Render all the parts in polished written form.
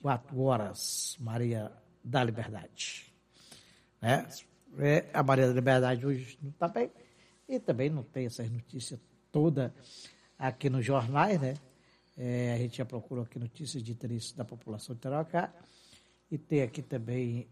24 horas, Maria da Liberdade. Né? A Maria da Liberdade hoje não está bem e também não tem essas notícias todas aqui nos jornais, né? A gente já procurou aqui notícias de interesse da população de Tarauacá e tem aqui também,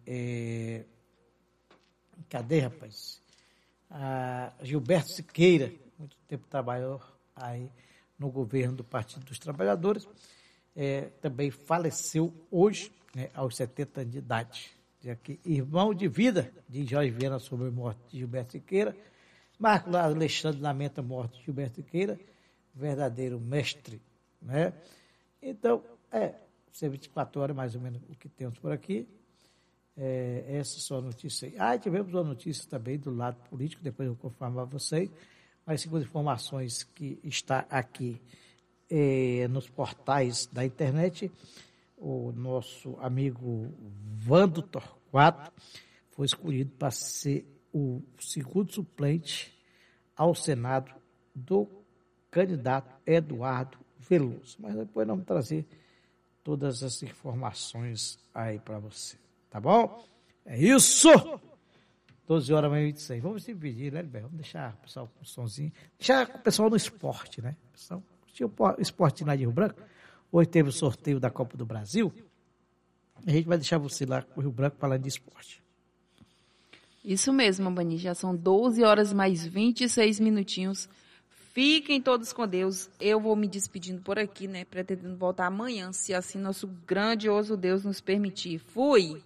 cadê, rapaz? Gilberto Siqueira, muito tempo trabalhou aí no governo do Partido dos Trabalhadores, também faleceu hoje, né, aos 70 anos de idade. Aqui, irmão de vida de Jorge Viana sobre a morte de Gilberto Siqueira. Marco Alexandre lamenta a morte de Gilberto Siqueira, verdadeiro mestre, né? Então, 24 horas mais ou menos o que temos por aqui. Essa só notícia aí. Tivemos uma notícia também do lado político, depois eu vou confirmar a vocês, mas segundo informações que está aqui nos portais da internet, o nosso amigo Vando Torquato foi escolhido para ser o segundo suplente ao Senado do candidato Eduardo Veloso. Mas depois vamos trazer todas as informações aí para você. Tá bom? É isso! 12 horas e 26. Vamos se dividir, né, Libério? Vamos deixar o pessoal com o somzinho. Deixar o pessoal no esporte, né? Tinha o esporte lá de Rio Branco. Hoje teve o sorteio da Copa do Brasil. A gente vai deixar você lá com o Rio Branco falando de esporte. Isso mesmo, Bani. Já são 12 horas mais 26 minutinhos. Fiquem todos com Deus. Eu vou me despedindo por aqui, né? Pretendendo voltar amanhã, se assim nosso grandioso Deus nos permitir. Fui!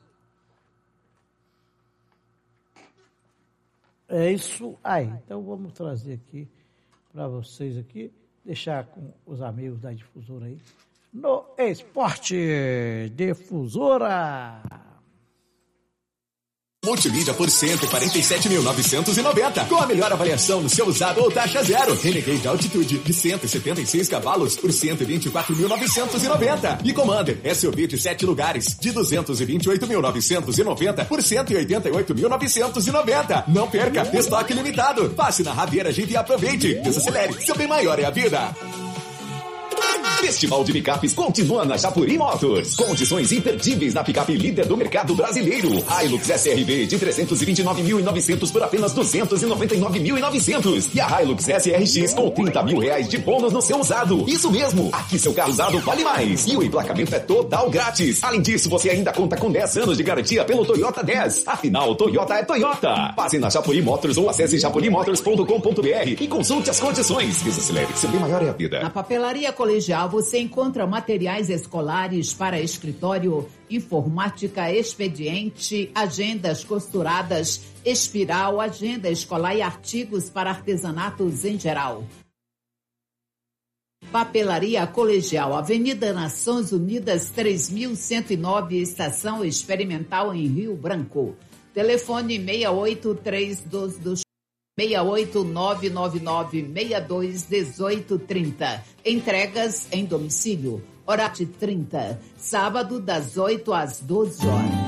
É isso aí. Então vamos trazer aqui para vocês aqui, deixar com os amigos da Difusora aí, no Esporte Difusora. Multimídia por 147.990, com a melhor avaliação no seu usado ou taxa zero. Renegade Altitude de 176 cavalos por 124.990. E Commander SUV de 7 lugares de 228.990 por 188.990. Não perca, estoque limitado. Passe na Rabeira Jeep e aproveite. Desacelere, seu bem maior é a vida. Festival de Picapes continua na Japuri Motors. Condições imperdíveis na picape líder do mercado brasileiro. Hilux SRV de 329.900 por apenas 299.900. E a Hilux SRX com 30 mil reais de bônus no seu usado. Isso mesmo, aqui seu carro usado vale mais. E o emplacamento é total grátis. Além disso, você ainda conta com 10 anos de garantia pelo Toyota 10. Afinal, Toyota é Toyota. Passe na Japuri Motors ou acesse japurimotors.com.br e consulte as condições. Desacelere, seu bem maior é a vida. Na Papelaria Colegial você encontra materiais escolares para escritório, informática, expediente, agendas costuradas, espiral, agenda escolar e artigos para artesanatos em geral. Papelaria Colegial, Avenida Nações Unidas 3109, Estação Experimental em Rio Branco. Telefone 68322 68999621830. Entregas em domicílio. Horário 30. Sábado das 8 às 12 horas.